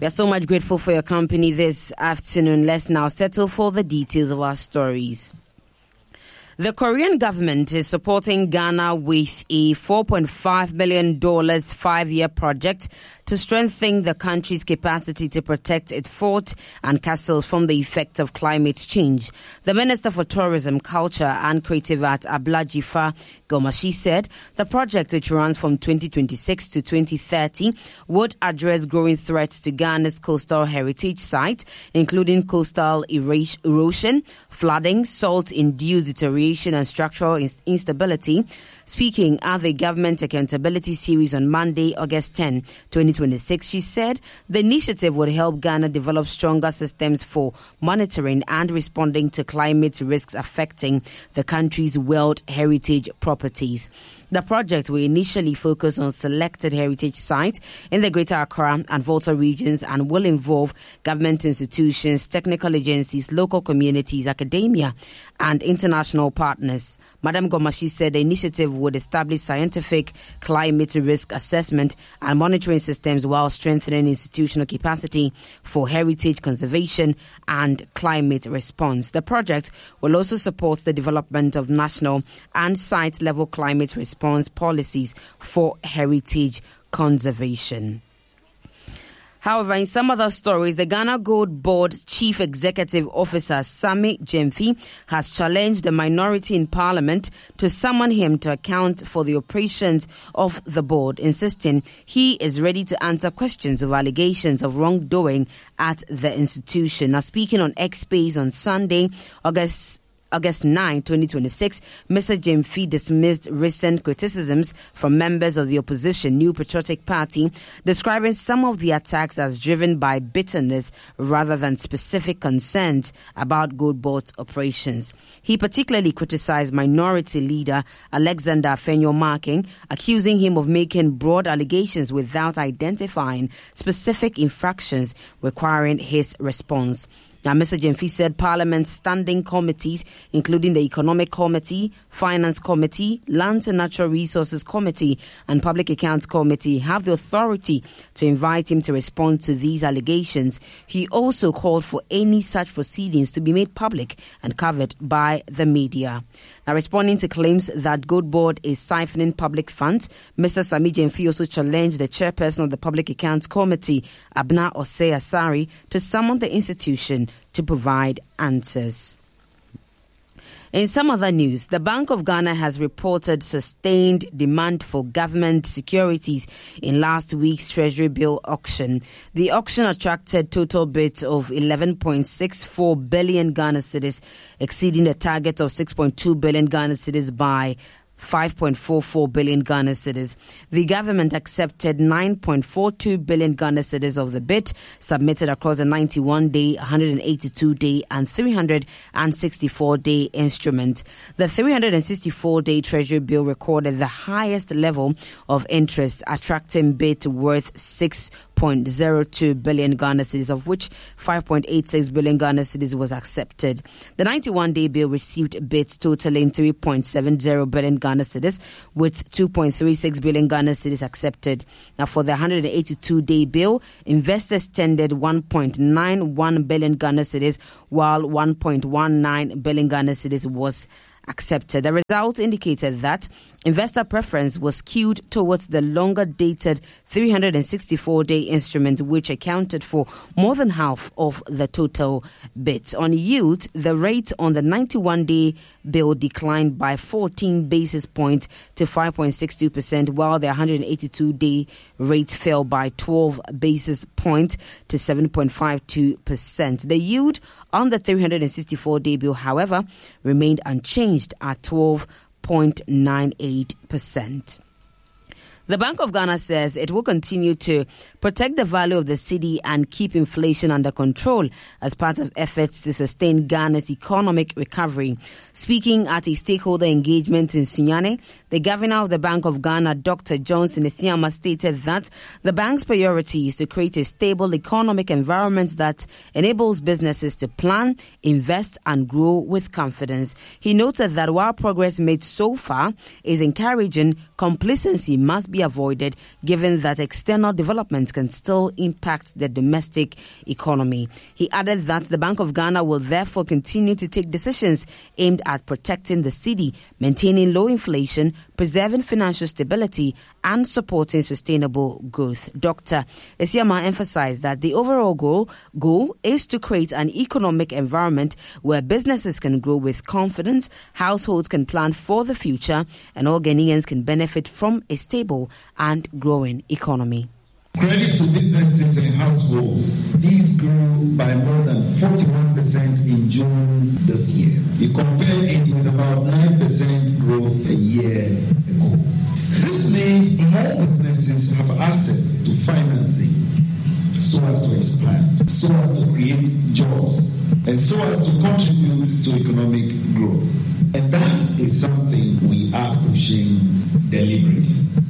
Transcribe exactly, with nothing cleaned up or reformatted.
We are so much grateful for your company this afternoon. Let's now settle for the details of our stories. The Korean government is supporting Ghana with a four point five million dollars five-year project to strengthen the country's capacity to protect its fort and castles from the effect of climate change. The Minister for Tourism, Culture and Creative Art, Ablajifa Gomashi, said the project, which runs from twenty twenty-six to twenty thirty, would address growing threats to Ghana's coastal heritage sites, including coastal erosion, flooding, salt-induced deterioration and structural instability. Speaking at the Government Accountability Series on Monday, August tenth, twenty twenty-six, she said the initiative would help Ghana develop stronger systems for monitoring and responding to climate risks affecting the country's World Heritage properties. The project will initially focus on selected heritage sites in the Greater Accra and Volta regions and will involve government institutions, technical agencies, local communities, academia, and international partners. Madam Gomashi said the initiative would establish scientific climate risk assessment and monitoring systems while strengthening institutional capacity for heritage conservation and climate response. The project will also support the development of national and site-level climate response policies for heritage conservation. However, in some other stories, the Ghana Gold Board Chief Executive Officer Sammy Gyamfi has challenged the minority in Parliament to summon him to account for the operations of the board, insisting he is ready to answer questions of allegations of wrongdoing at the institution. Now, speaking on X Space on Sunday, August August ninth, twenty twenty-six, Mister Gyamfi dismissed recent criticisms from members of the opposition New Patriotic Party, describing some of the attacks as driven by bitterness rather than specific concerns about Gold Board's operations. He particularly criticized Minority Leader Alexander Afenyo-Markin, accusing him of making broad allegations without identifying specific infractions requiring his response. Now, Mister Gyamfi said Parliament's standing committees, including the Economic Committee, Finance Committee, Land and Natural Resources Committee, and Public Accounts Committee, have the authority to invite him to respond to these allegations. He also called for any such proceedings to be made public and covered by the media. Now, responding to claims that Gold Board is siphoning public funds, Mister Sammy Gyamfi also challenged the chairperson of the Public Accounts Committee, Abna Osei Asari, to summon the institution to provide answers. In some other news, the Bank of Ghana has reported sustained demand for government securities in last week's Treasury bill auction. The auction attracted total bids of eleven point six four billion Ghana cedis, exceeding the target of six point two billion Ghana cedis by five point four four billion Ghana cedis. The government accepted nine point four two billion Ghana cedis of the bid submitted across the ninety-one day, one hundred eighty-two day and three hundred sixty-four day instrument. The three hundred sixty-four day Treasury bill recorded the highest level of interest, attracting bids worth six point zero two billion Ghana cedis, of which five point eight six billion Ghana cedis was accepted. The ninety-one day bill received bids totaling three point seven zero billion Ghana cedis, with two point three six billion Ghana cedis accepted. Now, for the one hundred eighty-two day bill, investors tendered one point nine one billion Ghana cedis, while one point one nine billion Ghana cedis was accepted. The result indicated that investor preference was skewed towards the longer-dated three hundred sixty-four day instrument, which accounted for more than half of the total bids. On yield, the rate on the ninety-one day bill declined by fourteen basis points to five point six two percent, while the one hundred eighty-two day rate fell by twelve basis points to seven point five two percent. The yield on the three hundred sixty-four day bill, however, remained unchanged at twelve point nine eight percent. The Bank of Ghana says it will continue to protect the value of the cedi and keep inflation under control as part of efforts to sustain Ghana's economic recovery. Speaking at a stakeholder engagement in Sunyani, the governor of the Bank of Ghana, Doctor Johnson Ethiama, stated that the bank's priority is to create a stable economic environment that enables businesses to plan, invest, and grow with confidence. He noted that while progress made so far is encouraging, complacency must be be avoided, given that external developments can still impact the domestic economy. He added that the Bank of Ghana will therefore continue to take decisions aimed at protecting the cedi, maintaining low inflation, preserving financial stability, and supporting sustainable growth. Doctor Esiama emphasized that the overall goal, goal is to create an economic environment where businesses can grow with confidence, households can plan for the future, and all Ghanaians can benefit from a stable and growing economy. Credit to businesses and households. These grew by more than forty-one percent in June this year. You compare it with about nine percent growth a year ago. This means more businesses have access to financing so as to expand, so as to create jobs, and so as to contribute to economic growth. And that is something we are pushing deliberately.